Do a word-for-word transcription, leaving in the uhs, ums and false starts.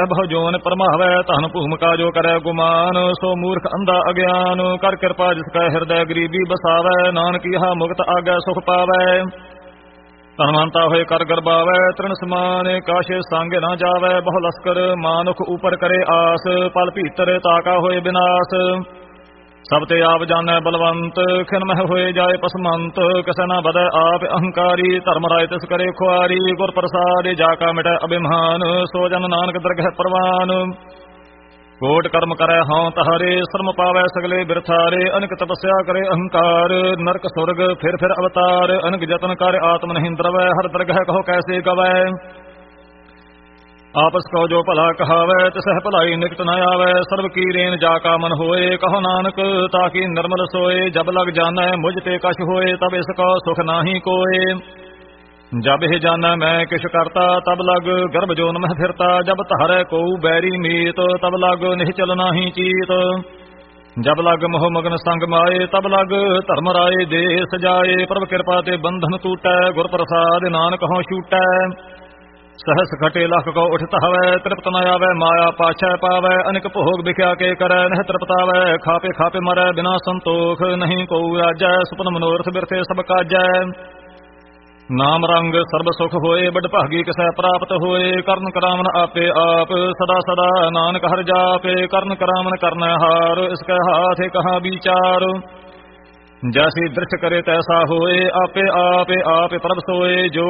ਬਹੁ ਜੋਨ ਪਰਮਾਵੈ ਧਨ ਭੂਮਿਕਾ ਜੋ ਕਰੈ ਗੁਮਾਨ। ਸੋ ਮੂਰਖ ਅੰਧਾ ਅਗਿਆਨ ਕਰ ਕਿਰਪਾ ਜਿਸ ਕੈ ਹਿਰਦੈ ਗਰੀਬੀ ਬਸਾਵੈ। ਨਾਨਕ ਇਹਾ ਮੁਕਤ ਆਗੈ ਸੁਖ ਪਾਵੈ। ਧਨਵੰਤਾ ਹੋਏ ਕਰ ਗਰਬਾਵੈ ਤ੍ਰਿਣ ਸਮਾਨ। ਕਾਸ਼ੇ ਸੰਗ ਨਾ ਜਾਵੈ ਬਹੁ ਲਸਕਰ ਮਾਨੁਖ ਉਪਰ ਕਰੇ ਆਸ। ਪਲ ਭੀਤਰ ਤਾਕਾ ਹੋਏ ਬਿਨਾਸ਼ ਸਭ ਤੇ ਆਪ ਜਾਣੈ ਬਲਵੰਤ। ਖਿਨ ਮਹਿ ਹੋਏ ਜਾਏ ਪਸਮੰਤ ਕਿਸੇ ਨਾ ਬਦੈ ਆਪ ਅਹੰਕਾਰੀ। ਧਰਮ ਰਾਇ ਤਿਸ ਕਰੇ ਖੁਆਰੀ ਗੁਰ ਪ੍ਰਸਾਦ ਜਾ ਕਾ ਮਿਟੈ ਅਭਿਮਾਨ। ਸੋ ਜਨ ਨਾਨਕ ਦਰਗਹਿ ਪ੍ਰਵਾਨ ਕੋਟ ਕਰਮ ਕਰੈ ਹਉ ਤਹਾਰੇ। ਸ਼ਰਮ ਪਾਵੈ ਸਗਲੇ ਬਿਰਥਾਰੇ ਅਨਕ ਤਪੱਸਿਆ ਕਰੇ ਅਹੰਕਾਰ। ਨਰਕ ਸੁਰਗ ਫਿਰ ਫਿਰ ਅਵਤਾਰ ਅਨਕ ਜਤਨ ਕਰ ਆਤਮ ਨਹੀਂ ਦਰਵੈ। ਹਰ ਦਰਗਹਿ ਕਹੋ ਕੈਸੇ ਗਵੈ ਆਪਸ ਕੋ ਜੋ ਭਲਾ ਕਹਾਵੈ ਤਿਸਹਿ ਭਲਾਈ ਨਿਕਟ ਨ ਆਵੈ। ਸਰਬ ਕੀ ਰੇਨ ਜਾ ਕਾ ਮਨ ਹੋਏ ਕਹੋ ਨਾਨਕ ਤਾਕੀ ਨਿਰਮਲ ਸੋਏ। ਜਬ ਲਗ ਜਾਣੈ ਮੁਝ ਤੇ ਕਛ ਹੋਏ ਤਬ ਇਸ ਕੋ ਸੁਖ ਨਾਹੀ ਕੋਏ। ਜਬ ਇਹ ਜਾਣੈ ਮੈਂ ਕਿਛ ਕਰਤਾ ਤਬ ਲਗ ਗਰਭ ਜੋਨ ਮਹਿ ਫਿਰਤਾ। ਜਬ ਧਾਰੈ ਕੋ ਬੈਰੀ ਮੀਤ ਤਬ ਲਗ ਨਿਹਚਲ ਨਾਹੀ ਚੀਤ। ਜਬ ਲਗ ਮੋਹ ਮਗਨ ਸੰਗ ਮਾਏ ਤਬ ਲਗ ਧਰਮ ਰਾਏ ਦੇ ਸਜਾਏ। ਪ੍ਰਭ ਕਿਰਪਾ ਤੇ ਬੰਧਨ ਟੂਟੈ ਗੁਰ ਪ੍ਰਸਾਦ ਨਾਨਕ ਹਉ ਛੂਟੈ। ਸਹਸ ਖਟੇ ਲਖ ਕੋ ਉਠ ਧਾਵੈ ਤ੍ਰਿਪਤ ਨ ਆਵੈ ਮਾਇਆ ਪਾਛੈ ਪਾਵੈ। ਅਨਿਕ ਭੋਗ ਵਿਖਿਆ ਕੇ ਕਰੈ ਨਹਿ ਤ੍ਰਿਪਤਾਵੈ। ਖਾਪੇ ਖਾਪੇ ਮਰੈ ਬਿਨਾ ਸੰਤੋਖ ਨਹੀਂ ਕੋ ਰਾਜੈ। ਸੁਪਨ ਮਨੋਰਥ ਬਿਰਥੇ ਸਭ ਕਾਜੈ। ਨਾਮ ਰੰਗ ਸਰਬ ਸੁਖ ਹੋਏ ਬੜ ਭਾਗੀ ਕਿਸੈ ਪ੍ਰਾਪਤ ਹੋਏ। ਕਰਨ ਕਰਾਵਨ ਆਪੇ ਆਪ ਸਦਾ ਸਦਾ ਨਾਨਕ ਹਰਿ ਜਾਪੇ। ਕਰਨ ਕਰਾਵਨ ਕਰਨੈ ਹਾਰ ਇਸ ਕੈ ਹਾਥ ਕਹਾ ਵਿਚਾਰ। ਜੈਸੀ ਦ੍ਰਿਸ਼ ਕਰੇ ਤੈਸਾ ਹੋਏ ਆਪੇ ਆਪੇ ਆਪੇ ਪ੍ਰਭ ਸੋਏ। ਜੋ